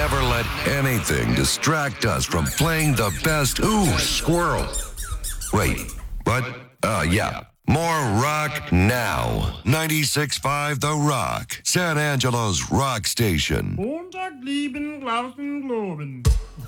never let anything distract us from playing the best. Ooh, squirrel. Wait, what? Yeah. More rock now. 96.5 The Rock. San Angelo's rock station. Montag lieben, glauben, globen.